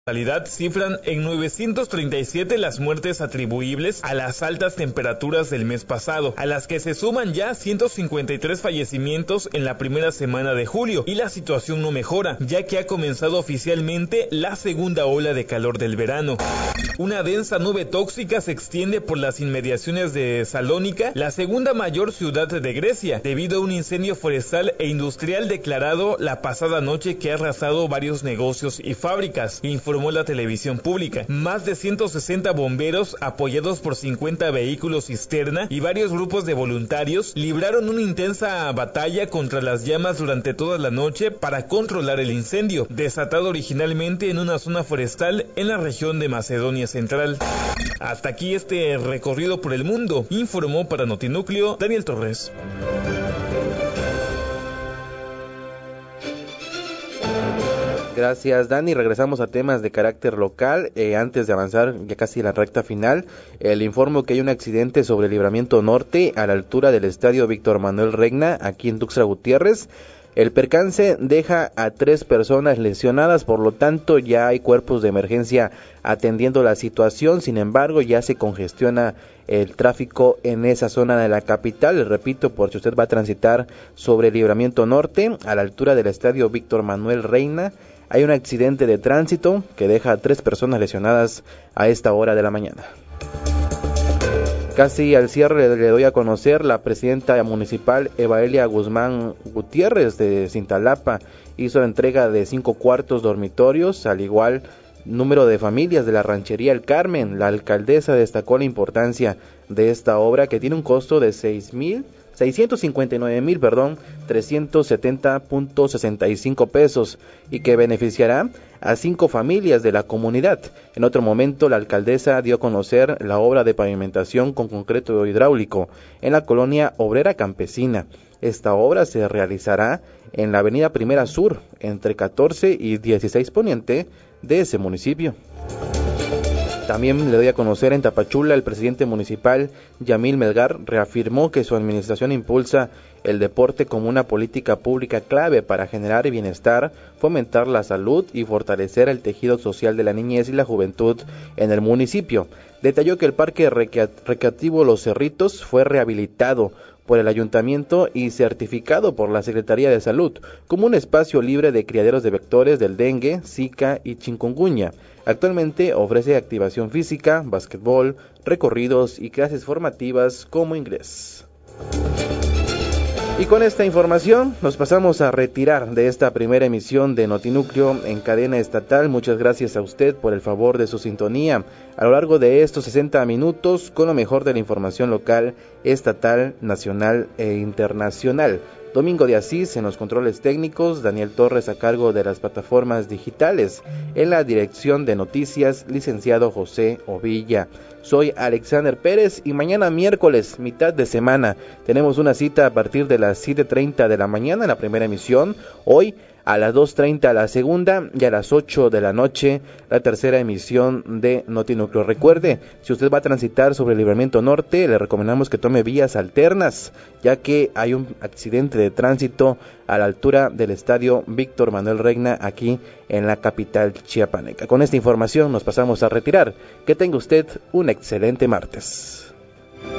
En realidad cifran en 937 las muertes atribuibles a las altas temperaturas del mes pasado, a las que se suman ya 153 fallecimientos en la primera semana de julio, y la situación no mejora, ya que ha comenzado oficialmente la segunda ola de calor del verano. Una densa nube tóxica se extiende por las inmediaciones de Salónica, la segunda mayor ciudad de Grecia, debido a un incendio forestal e industrial declarado la pasada noche que ha arrasado varios negocios y fábricas, informó la televisión pública. Más de 160 bomberos, apoyados por 50 vehículos cisterna y varios grupos de voluntarios, libraron una intensa batalla contra las llamas durante toda la noche para controlar el incendio, desatado originalmente en una zona forestal en la región de Macedonia Central. Hasta aquí este recorrido por el mundo, informó para Notinúcleo Daniel Torres. Gracias, Dani. Regresamos a temas de carácter local. Antes de avanzar ya casi en la recta final, le informo que hay un accidente sobre el Libramiento Norte a la altura del Estadio Víctor Manuel Reina, aquí en Tuxtla Gutiérrez. El percance deja a 3 personas lesionadas, por lo tanto ya hay cuerpos de emergencia atendiendo la situación. Sin embargo, ya se congestiona el tráfico en esa zona de la capital. Les repito, por si usted va a transitar sobre el Libramiento Norte a la altura del Estadio Víctor Manuel Reina, hay un accidente de tránsito que deja a 3 personas lesionadas a esta hora de la mañana. Casi al cierre le doy a conocer, la presidenta municipal Evaelia Guzmán Gutiérrez de Cintalapa hizo entrega de 5 cuartos dormitorios, al igual número de familias de la ranchería El Carmen. La alcaldesa destacó la importancia de esta obra, que tiene un costo de 370.65 pesos y que beneficiará a 5 familias de la comunidad. En otro momento, la alcaldesa dio a conocer la obra de pavimentación con concreto hidráulico en la colonia obrera campesina. Esta obra se realizará en la avenida Primera Sur, entre 14 y 16 Poniente de ese municipio. También le doy a conocer en Tapachula, el presidente municipal Yamil Melgar reafirmó que su administración impulsa el deporte como una política pública clave para generar bienestar, fomentar la salud y fortalecer el tejido social de la niñez y la juventud en el municipio. Detalló que el parque recreativo Los Cerritos fue rehabilitado por el ayuntamiento y certificado por la Secretaría de Salud como un espacio libre de criaderos de vectores del dengue, zika y chikungunya. Actualmente ofrece activación física, básquetbol, recorridos y clases formativas como inglés. Y con esta información nos pasamos a retirar de esta primera emisión de Notinúcleo en cadena estatal. Muchas gracias a usted por el favor de su sintonía a lo largo de estos 60 minutos con lo mejor de la información local, estatal, nacional e internacional. Domingo de Asís en los controles técnicos, Daniel Torres a cargo de las plataformas digitales, en la dirección de noticias, licenciado José Ovilla. Soy Alexander Pérez y mañana miércoles, mitad de semana, tenemos una cita a partir de las 7:30 de la mañana en la primera emisión. Hoy a las 2:30 la segunda y a las 8 de la noche la tercera emisión de Notinúcleo. Recuerde, si usted va a transitar sobre el Libramiento Norte, le recomendamos que tome vías alternas, ya que hay un accidente de tránsito a la altura del Estadio Víctor Manuel Reina, aquí en la capital chiapaneca. Con esta información nos pasamos a retirar. Que tenga usted un excelente martes.